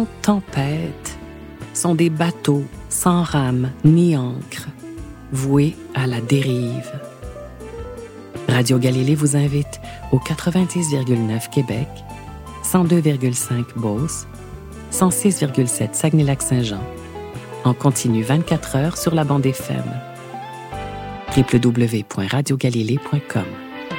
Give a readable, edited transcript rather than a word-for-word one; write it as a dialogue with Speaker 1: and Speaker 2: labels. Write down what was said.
Speaker 1: tempête sont des bateaux sans rame ni ancre, voués à la dérive. Radio Galilée vous invite au 90,9 Québec, 102,5 Beauce, 106,7 Saguenay-Lac-Saint-Jean, en continu 24 heures sur la bande FM. www.radiogalilée.com